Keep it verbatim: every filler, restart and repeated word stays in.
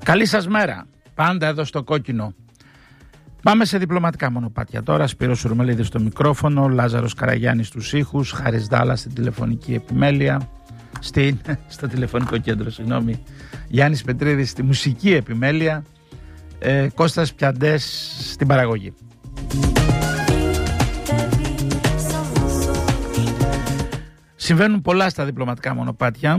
Καλή σας μέρα. Πάντα εδώ στο κόκκινο. Πάμε σε διπλωματικά μονοπάτια τώρα. Σπύρος Σουρμελίδης στο μικρόφωνο, Λάζαρος Καραγιάννης στους ήχους, Χάρης Δάλας στην τηλεφωνική επιμέλεια, στην, στο τηλεφωνικό κέντρο, συγγνώμη, Γιάννης Πετρίδης στη μουσική επιμέλεια, ε, Κώστας Πιαντές στην παραγωγή. Συμβαίνουν πολλά στα διπλωματικά μονοπάτια.